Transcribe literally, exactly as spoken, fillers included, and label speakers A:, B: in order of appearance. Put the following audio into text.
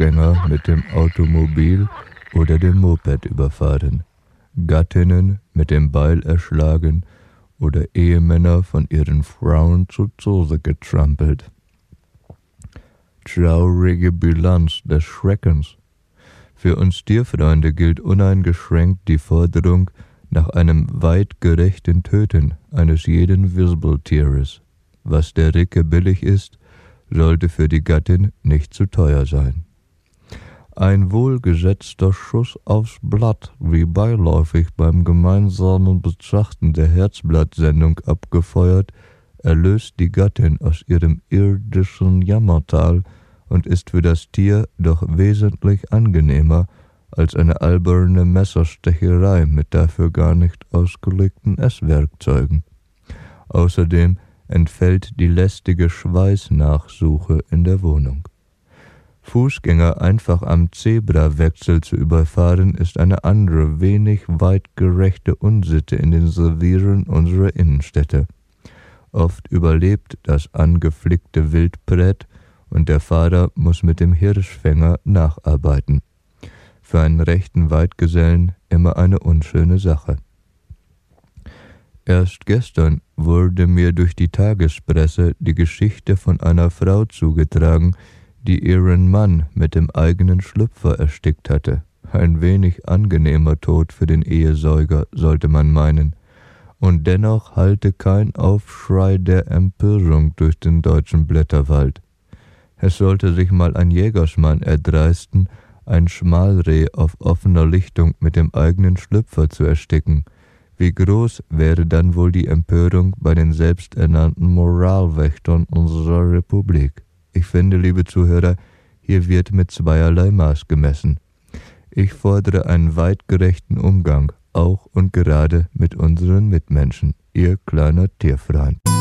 A: Fußgänger mit dem Automobil oder dem Moped überfahren, Gattinnen mit dem Beil erschlagen oder Ehemänner von ihren Frauen zu Tode getrampelt. Traurige Bilanz des Schreckens. Für uns Tierfreunde gilt uneingeschränkt die Forderung nach einem weitgerechten Töten eines jeden Wirbeltieres. Was der Ricke billig ist, sollte für die Gattin nicht zu teuer sein. Ein wohlgesetzter Schuss aufs Blatt, wie beiläufig beim gemeinsamen Betrachten der Herzblatt-Sendung abgefeuert, erlöst die Gattin aus ihrem irdischen Jammertal und ist für das Tier doch wesentlich angenehmer als eine alberne Messerstecherei mit dafür gar nicht ausgelegten Esswerkzeugen. Außerdem entfällt die lästige Schweißnachsuche in der Wohnung. Fußgänger einfach am Zebrawechsel zu überfahren, ist eine andere, wenig weitgerechte Unsitte in den Revieren unserer Innenstädte. Oft überlebt das angeflickte Wildbrett und der Fahrer muss mit dem Hirschfänger nacharbeiten. Für einen rechten Weidgesellen immer eine unschöne Sache. Erst gestern wurde mir durch die Tagespresse die Geschichte von einer Frau zugetragen, die ihren Mann mit dem eigenen Schlüpfer erstickt hatte. Ein wenig angenehmer Tod für den Ehesäuger, sollte man meinen. Und dennoch hallte kein Aufschrei der Empörung durch den deutschen Blätterwald. Es sollte sich mal ein Jägersmann erdreisten, ein Schmalreh auf offener Lichtung mit dem eigenen Schlüpfer zu ersticken. Wie groß wäre dann wohl die Empörung bei den selbsternannten Moralwächtern unserer Republik? Ich finde, liebe Zuhörer, hier wird mit zweierlei Maß gemessen. Ich fordere einen weitgerechten Umgang, auch und gerade mit unseren Mitmenschen. Ihr kleiner Tierfreund.